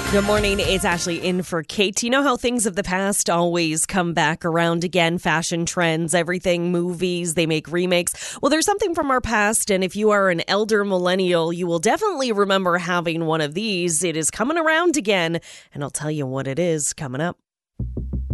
Good morning. It's Ashley in for Kate. You know how things of the past always come back around again? Fashion trends, everything, movies, they make remakes. Well, there's something from our past, and if you are an elder millennial, you will definitely remember having one of these. It is coming around again, and I'll tell you what it is coming up.